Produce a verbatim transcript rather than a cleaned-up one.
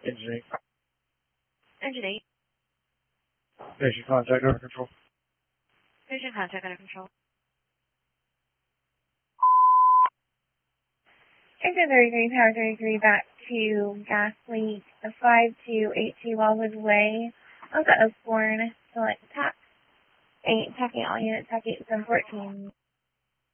Engine eight. Engine eight. Station contact under control. Station contact under control. Engine thirty-three, Tower thirty-three, back to gas leak five two eight two Wildwood Way. Alpha Osborne, select tax eight, tacking all units, tack eight seven fourteen.